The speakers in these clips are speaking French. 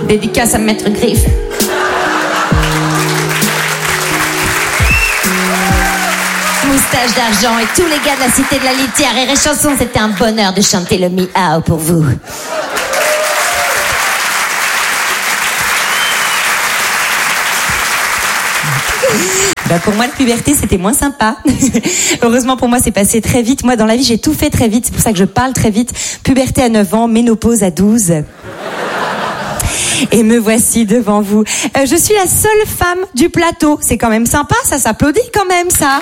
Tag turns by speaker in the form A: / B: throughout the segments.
A: Dédicace à Maître Griffe. Moustache d'argent et tous les gars de la Cité de la Litière. Et Chanson, c'était un bonheur de chanter le miao pour vous. Bah pour moi, la puberté, c'était moins sympa. Heureusement pour moi, c'est passé très vite. Moi, dans la vie, j'ai tout fait très vite. C'est pour ça que je parle très vite. Puberté à 9 ans, ménopause à 12. Et me voici devant vous. Je suis la seule femme du plateau. C'est quand même sympa, ça s'applaudit quand même, ça.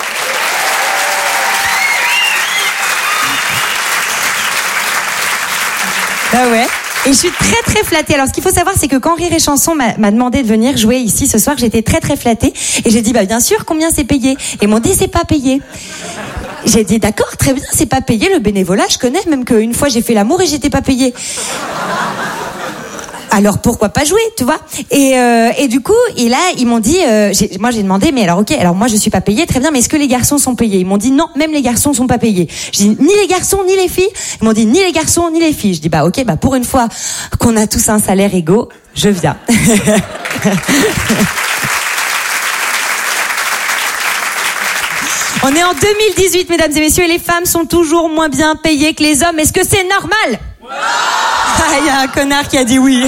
A: Ah ouais. Et je suis très très flattée. Alors ce qu'il faut savoir, c'est que quand Rire et Chanson m'a demandé de venir jouer ici ce soir, j'étais très très flattée. Et j'ai dit bah bien sûr, combien c'est payé? Et ils m'ont dit c'est pas payé. J'ai dit d'accord, très bien, c'est pas payé, le bénévolat, je connais, même qu'une fois j'ai fait l'amour et j'étais pas payée. Alors pourquoi pas jouer, tu vois? Et du coup, et là ils m'ont dit, moi j'ai demandé, mais alors ok, alors moi je suis pas payée, très bien, mais est-ce que les garçons sont payés? Ils m'ont dit non, même les garçons sont pas payés. Je dis ni les garçons ni les filles. Ils m'ont dit ni les garçons ni les filles. Je dis bah ok, bah pour une fois qu'on a tous un salaire égaux, je viens. On est en 2018, mesdames et messieurs, et les femmes sont toujours moins bien payées que les hommes. Est-ce que c'est normal? Ah, il y a un connard qui a dit oui.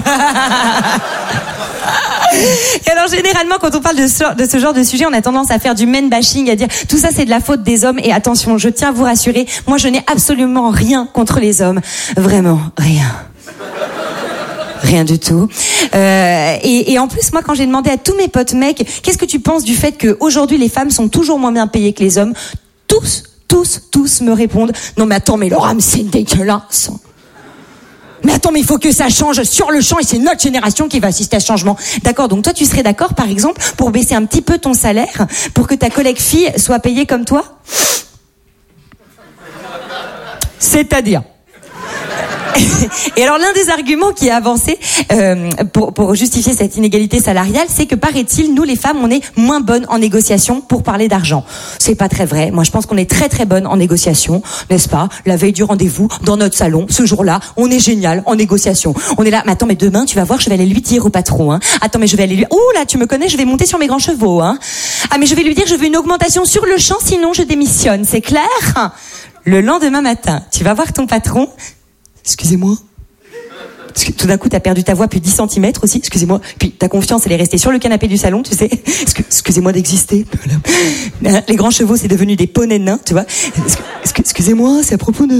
A: Et alors généralement quand on parle de ce genre de sujet, on a tendance à faire du men bashing, à dire tout ça c'est de la faute des hommes. Et attention, je tiens à vous rassurer, moi je n'ai absolument rien contre les hommes, vraiment rien du tout. Et en plus moi quand j'ai demandé à tous mes potes mecs, qu'est-ce que tu penses du fait qu'aujourd'hui les femmes sont toujours moins bien payées que les hommes, tous me répondent non mais attends, mais Laura, c'est dégueulasse. Mais attends, mais il faut que ça change sur le champ et c'est notre génération qui va assister à ce changement. D'accord, donc toi tu serais d'accord par exemple pour baisser un petit peu ton salaire pour que ta collègue fille soit payée comme toi? C'est-à-dire? Et alors l'un des arguments qui est avancé pour justifier cette inégalité salariale, c'est que paraît-il, nous les femmes, on est moins bonnes en négociation pour parler d'argent. C'est pas très vrai. Moi je pense qu'on est très très bonnes en négociation, n'est-ce pas? La veille du rendez-vous, dans notre salon, ce jour-là, on est génial en négociation. On est là, mais attends, mais demain tu vas voir, je vais aller lui dire au patron, hein. Attends, mais je vais aller lui... Ouh là, tu me connais, je vais monter sur mes grands chevaux, hein. Ah mais je vais lui dire, je veux une augmentation sur le champ, sinon je démissionne, c'est clair? Le lendemain matin, tu vas voir ton patron. Excusez-moi. Parce que tout d'un coup, t'as perdu ta voix plus 10 cm aussi. Excusez-moi. Puis ta confiance, elle est restée sur le canapé du salon, tu sais. Excusez-moi d'exister. Les grands chevaux, c'est devenu des poneys nains, tu vois. Excusez-moi, c'est à propos de...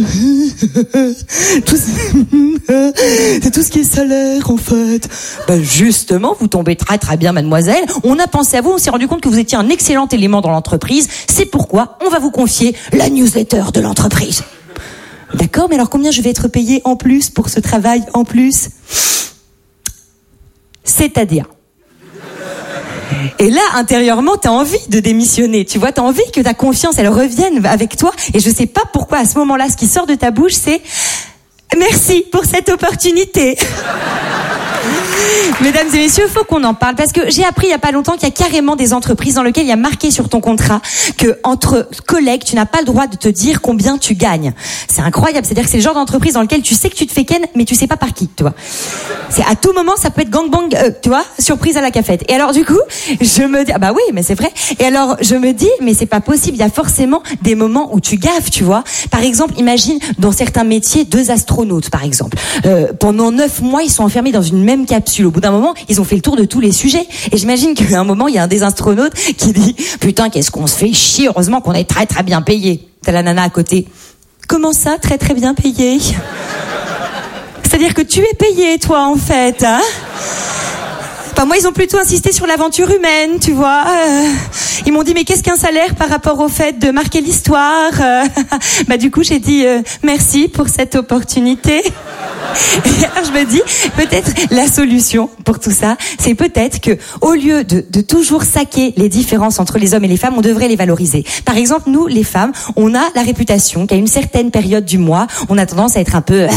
A: C'est tout ce qui est salaire, en fait. Ben justement, vous tombez très très bien, mademoiselle. On a pensé à vous, on s'est rendu compte que vous étiez un excellent élément dans l'entreprise. C'est pourquoi on va vous confier la newsletter de l'entreprise. D'accord, mais alors combien je vais être payée en plus pour ce travail en plus? C'est-à-dire? Et là, intérieurement, t'as envie de démissionner, tu vois, t'as envie que ta confiance, elle revienne avec toi. Et je sais pas pourquoi, à ce moment-là, ce qui sort de ta bouche, c'est « Merci pour cette opportunité ». Mesdames et messieurs, faut qu'on en parle parce que j'ai appris il y a pas longtemps qu'il y a carrément des entreprises dans lesquelles il y a marqué sur ton contrat que entre collègues, tu n'as pas le droit de te dire combien tu gagnes. C'est incroyable, c'est-à-dire que c'est le genre d'entreprise dans lequel tu sais que tu te fais ken, mais tu sais pas par qui, tu vois. C'est à tout moment, ça peut être gangbang, tu vois, surprise à la cafette. Et alors du coup, je me dis, ah bah oui, mais c'est vrai. Et alors je me dis, mais c'est pas possible, il y a forcément des moments où tu gaffes, tu vois. Par exemple, imagine dans certains métiers 2 astronautes, par exemple. Pendant 9 mois, ils sont enfermés dans une même capsule. Au bout d'un moment, ils ont fait le tour de tous les sujets. Et j'imagine qu'à un moment, il y a un des astronautes qui dit « Putain, qu'est-ce qu'on se fait chier, heureusement qu'on est très très bien payé. » T'as la nana à côté. « Comment ça, très très bien payé ?» C'est-à-dire que tu es payé, toi, en fait, hein? Enfin, moi, ils ont plutôt insisté sur l'aventure humaine, tu vois. Ils m'ont dit, mais qu'est-ce qu'un salaire par rapport au fait de marquer l'histoire? Bah, du coup, j'ai dit, merci pour cette opportunité. Et alors, je me dis, peut-être la solution pour tout ça, c'est peut-être que, au lieu de toujours saquer les différences entre les hommes et les femmes, on devrait les valoriser. Par exemple, nous, les femmes, on a la réputation qu'à une certaine période du mois, on a tendance à être un peu,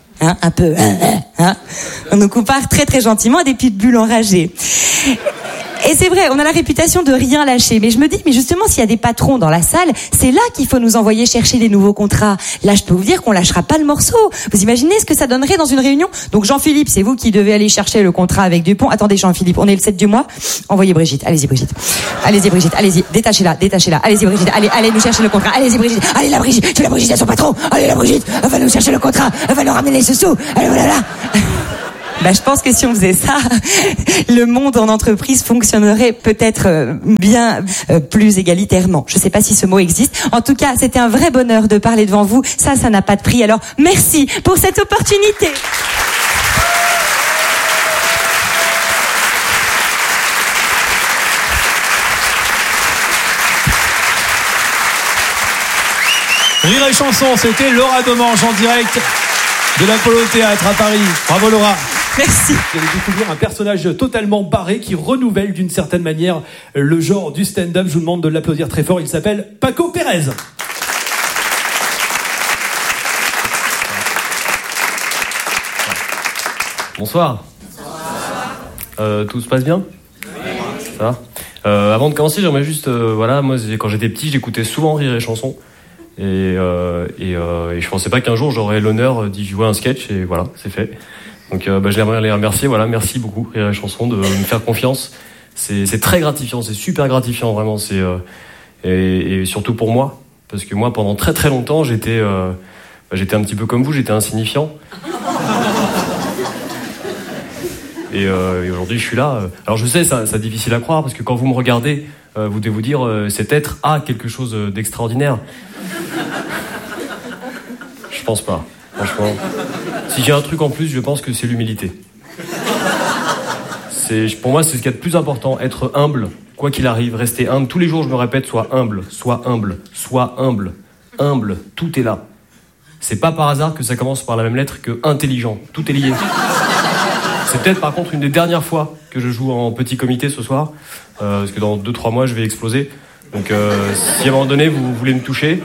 A: on nous compare très très gentiment à des pitbulls enragés. Et c'est vrai, on a la réputation de rien lâcher. Mais je me dis, mais justement, s'il y a des patrons dans la salle, c'est là qu'il faut nous envoyer chercher les nouveaux contrats. Là, je peux vous dire qu'on lâchera pas le morceau. Vous imaginez ce que ça donnerait dans une réunion? Donc Jean-Philippe, c'est vous qui devez aller chercher le contrat avec Dupont. Attendez Jean-Philippe, on est le 7 du mois. Envoyez Brigitte. Allez-y Brigitte. Allez-y Brigitte, allez-y. Détachez-la. Allez-y Brigitte, allez nous chercher le contrat. Allez-y Brigitte. Allez la Brigitte, tu la Brigitte à son patron. Allez la Brigitte, elle va nous chercher le contrat. Elle va nous ramener les sous. Allez voilà. Je pense que si on faisait ça, le monde en entreprise fonctionnerait peut-être bien plus égalitairement. Je ne sais pas si ce mot existe. En tout cas, c'était un vrai bonheur de parler devant vous. Ça n'a pas de prix. Alors, merci pour cette opportunité.
B: Rire et chanson, c'était Laura Domange en direct de l'Apollo Théâtre à Paris. Bravo Laura.
A: Merci.
B: Vous allez découvrir un personnage totalement barré qui renouvelle d'une certaine manière le genre du stand-up. Je vous demande de l'applaudir très fort. Il s'appelle Paco Pérez.
C: Bonsoir. Tout se passe bien ? Ça va. Avant de commencer, j'aimerais juste... moi, quand j'étais petit, j'écoutais souvent Rire et chanson. Et je pensais pas qu'un jour, j'aurais l'honneur d'y jouer un sketch. Et voilà, c'est fait. Donc j'aimerais les remercier, voilà, merci beaucoup Rire et Chanson de me faire confiance. C'est très gratifiant, c'est super gratifiant vraiment, et surtout pour moi, parce que moi pendant très très longtemps j'étais un petit peu comme vous, j'étais insignifiant. Et aujourd'hui je suis là. Alors je sais, c'est difficile à croire, parce que quand vous me regardez, vous devez vous dire cet être a quelque chose d'extraordinaire. Je pense pas, franchement. Si j'ai un truc en plus, je pense que c'est l'humilité. Pour moi, c'est ce qu'il y a de plus important, être humble, quoi qu'il arrive, rester humble. Tous les jours, je me répète, sois humble, sois humble, sois humble, humble, tout est là. C'est pas par hasard que ça commence par la même lettre que intelligent, tout est lié. C'est peut-être par contre une des dernières fois que je joue en petit comité ce soir, parce que dans 2-3 mois, je vais exploser. Donc si à un moment donné, vous voulez me toucher...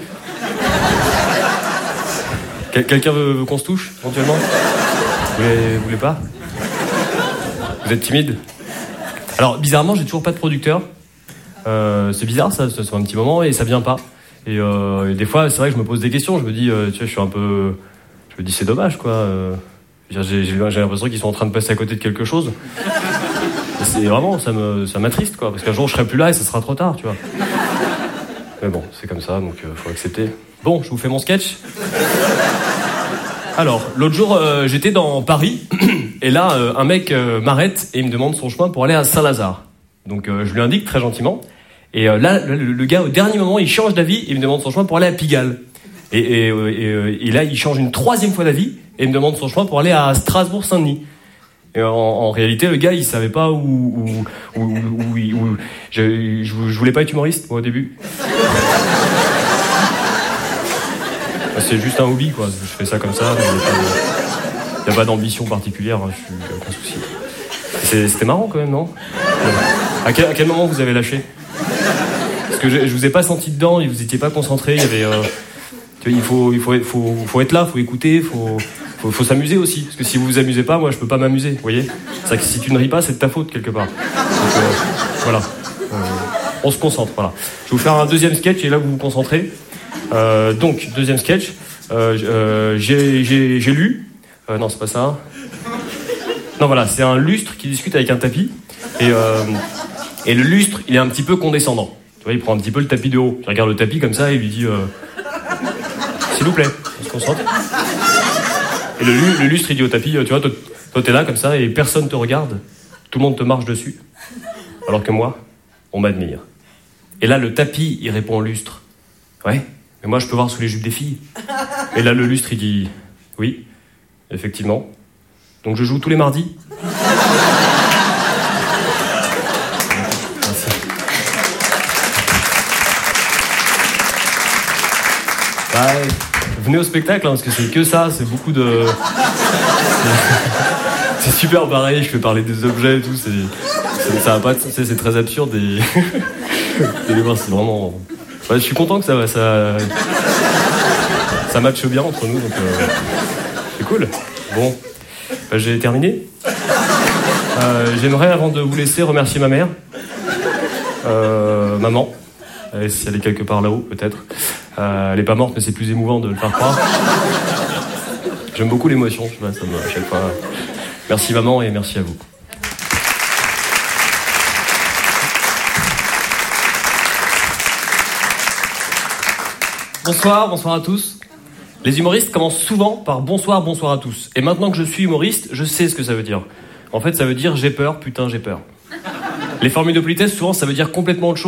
C: Quelqu'un veut qu'on se touche, éventuellement ? Vous voulez pas ? Vous êtes timide ? Alors, bizarrement, j'ai toujours pas de producteur. C'est bizarre, ça fait un petit moment, et ça vient pas. Et des fois, c'est vrai que je me pose des questions. Je me dis, tu vois, je suis un peu... Je me dis, c'est dommage, quoi. J'ai l'impression qu'ils sont en train de passer à côté de quelque chose. Et c'est vraiment, ça m'attriste, quoi. Parce qu'un jour, je serai plus là et ça sera trop tard, tu vois. Mais bon, c'est comme ça, donc faut accepter. Bon, je vous fais mon sketch. Alors, l'autre jour, j'étais dans Paris, et là, un mec m'arrête et il me demande son chemin pour aller à Saint-Lazare. Donc, je lui indique très gentiment. Et là, le gars, au dernier moment, il change d'avis et il me demande son chemin pour aller à Pigalle. Et là, il change une 3e fois d'avis et il me demande son chemin pour aller à Strasbourg-Saint-Denis. Et en réalité, le gars, il savait pas où je voulais pas être humoriste, moi, au début. C'est juste un hobby, quoi. Je fais ça comme ça. Il n'y a pas d'ambition particulière, hein. Aucun souci. C'était marrant quand même, non ? À quel moment vous avez lâché ? Parce que je vous ai pas senti dedans, vous étiez pas concentré. Il y avait, il faut être là, faut écouter, faut s'amuser aussi. Parce que si vous vous amusez pas, moi je peux pas m'amuser. Vous voyez ? C'est vrai que si tu ne ris pas, c'est de ta faute quelque part. Donc, voilà. On se concentre. Voilà. Je vais vous faire un 2e sketch et là vous vous concentrez. Donc, 2e sketch. J'ai lu. Non, c'est pas ça. Non, voilà, c'est un lustre qui discute avec un tapis. Et le lustre, il est un petit peu condescendant. Tu vois, il prend un petit peu le tapis de haut. Il regarde le tapis comme ça et il lui dit s'il vous plaît, on se concentre. Et le lustre, il dit au tapis, tu vois, toi t'es là comme ça et personne te regarde. Tout le monde te marche dessus. Alors que moi, on m'admire. Et là, le tapis, il répond au lustre. Ouais, mais moi, je peux voir sous les jupes des filles. Et là, le lustre, il dit oui, effectivement. Donc, je joue tous les mardis. Merci. Bah, venez au spectacle, hein, parce que c'est que ça, c'est beaucoup de... C'est super pareil, je fais parler des objets et tout, ça va pas, c'est très absurde et... Vous allez voir, c'est vraiment... Ouais, je suis content que ça matche bien entre nous, donc c'est cool. Bon, bah, j'ai terminé. J'aimerais, avant de vous laisser, remercier ma mère, Maman. Si elle est quelque part là-haut, peut-être. Elle est pas morte, mais c'est plus émouvant de le faire croire. J'aime beaucoup l'émotion, je sais pas, ça me, à chaque fois. Merci maman et merci à vous. Bonsoir à tous. Les humoristes commencent souvent par bonsoir à tous. Et maintenant que je suis humoriste, je sais ce que ça veut dire. En fait, ça veut dire j'ai peur, putain j'ai peur. Les formules de politesse, souvent, ça veut dire complètement autre chose.